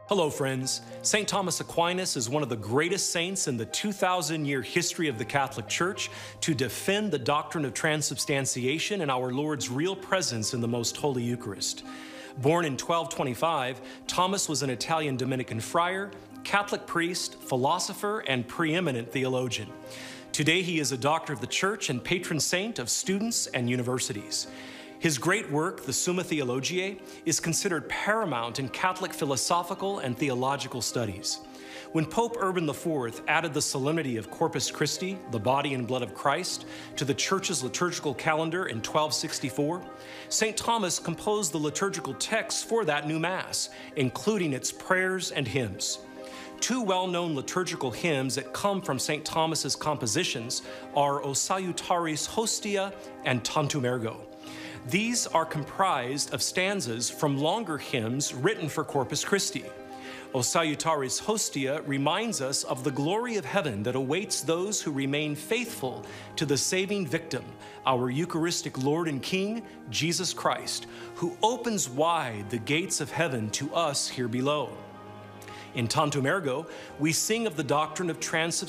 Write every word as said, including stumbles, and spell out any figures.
Hello, friends. Saint Thomas Aquinas is one of the greatest saints in the two thousand year history of the Catholic Church to defend the doctrine of transubstantiation and our Lord's real presence in the Most Holy Eucharist. Born in twelve twenty-five, Thomas was an Italian Dominican friar, Catholic priest, philosopher, and preeminent theologian. Today, he is a doctor of the Church and patron saint of students and universities. His great work, the Summa Theologiae, is considered paramount in Catholic philosophical and theological studies. When Pope Urban the Fourth added the solemnity of Corpus Christi, the body and blood of Christ, to the Church's liturgical calendar in twelve sixty-four, Saint Thomas composed the liturgical texts for that new Mass, including its prayers and hymns. Two well-known liturgical hymns that come from Saint Thomas's compositions are O Salutaris Hostia and Tantum Ergo. These are comprised of stanzas from longer hymns written for Corpus Christi. O Salutaris Hostia reminds us of the glory of heaven that awaits those who remain faithful to the saving victim, our Eucharistic Lord and King, Jesus Christ, who opens wide the gates of heaven to us here below. In Tantum Ergo, we sing of the doctrine of transubstantiation.